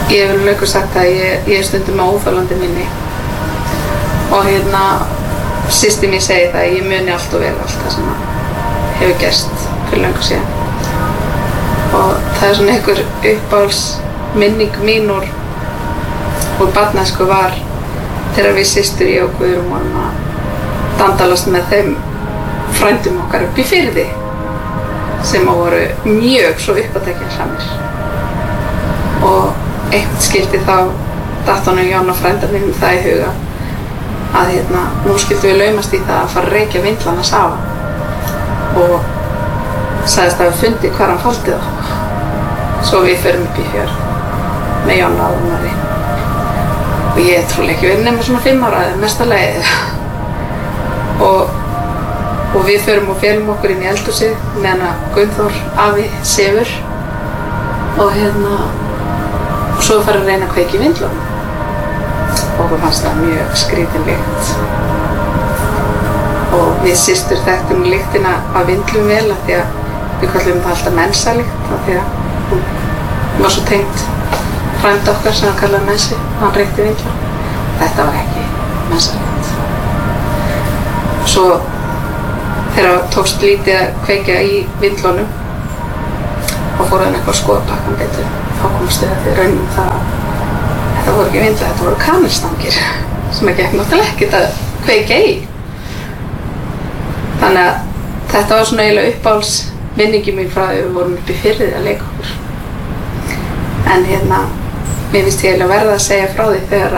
ég hef löngu sagt að ég stundum á óþolandi minni og systir mín segir það að ég muni allt og vel allt það sem hefur gerst fyrir löngu síðan og það svona einhver uppáhalds minning mín úr barnæsku var þegar við systur ég og Guðrún vorum að dandalast með þeim frændum okkar upp í Firði sem voru mjög svo uppátækjansamir og einhvern skildi þá datt honum Jón og frænda mínum það í huga að nú skildum við laumast í það að fara að reykja vindlana safa og sagðist að við fundi hvar hann faldi þá svo við förum upp í fjörð með Jón og Aðunari og ég trúlega ekki verið nema svona 5 ára eða mesta lagi og við förum og felum okkur inn í eldhúsið meðan að Gunnþór afi sefur og og svo farið að reyna að kveikja í vindlunum og okkur fannst það mjög skrítin lykt og við systur þekktum lyktina af vindlum vel af því að við kallum það alltaf mensalykt af því að hún var svo tengt frænda okkar sem hann kallaði mensi hann reykti vindla þetta var ekki mensalykt svo þegar tókst lítið að kveikja í vindlunum og fór hann eitthvað að skoða pakkan betur þá komst við að því raunum það að þetta voru ekki vindlar, þetta voru kanilstangir sem ekki náttúrulega ekkert að kveikja í þannig að þetta var svona eiginlega uppáhalds minningi mín frá því við vorum upp í Firði að leika okkur en mér finnst ég eiginlega verða að segja frá því þegar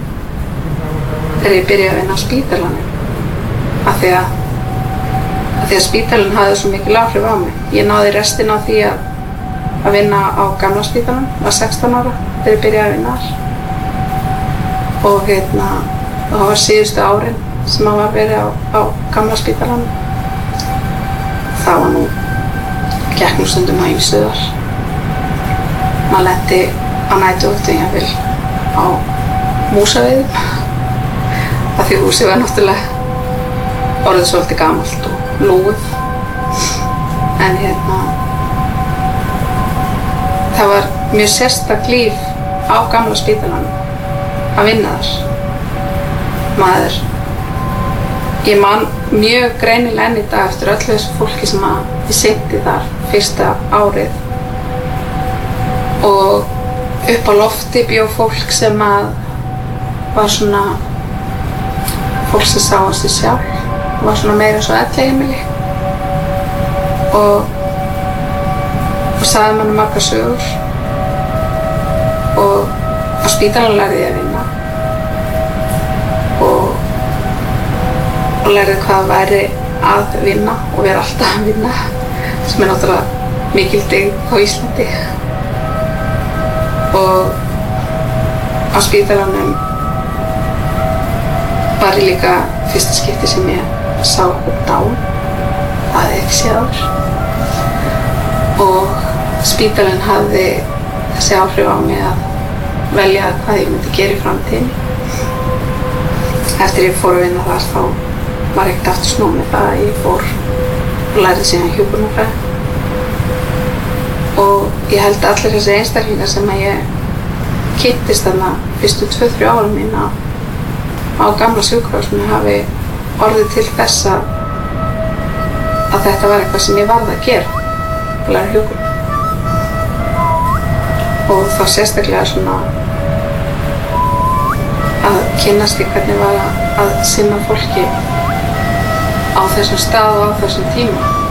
ég byrjaði að vinna á spítalanum af því að spítalinn hafði svo mikil áhrif á mig ég náði restina af því að vinna á gamla spítalanum, var 16 ára þegar ég byrjaði að vinna þar og það var síðustu árin sem að var verið á gamla spítalanum það var gekk nú stundum á ýmsuðar maður lenti á næturvöktum jafnvel á músaveiðum af því húsið var náttúrulega orðið svolítið gamalt og lúið en það var mjög sérstakt líf á gamla spítalanum að vinna þar ég man mjög greinilega enn í dag eftir öllu þessu fólki sem ég sinnti þar fyrsta árið og upp á lofti bjó fólk sem var svona fólk sem sá á sig sjálf var svona meira svo elliheimili og sagði manni margar sögur og á spítalanum lærði ég að vinna og lærði hvað væri að vinna og vera alltaf að vinna sem náttúrulega mikil dyggð á Íslandi og á spítalanum var ég líka fyrsta skipti sem ég sá okkur dán það hefði ekki séð áður og spítalinn hafði þessi áhrif á mig að velja hvað ég myndi gera í framtíðinni eftir ég fór að vinna þar þá var ekkert aftur snúið með það að ég fór og lærði síðan hjúkrunarfræði og ég held að allir þessi einstaklingar sem ég kynntist þarna fyrstu 2-3 árum mín á gamla sjúkrahúsinu hafi orðið til þess að þetta var eitthvað sem ég varð að gera að læra hjúkrun og þá sérstaklega svona að kynnast í hvernig var að sinna fólki á þessum stað og á þessum tíma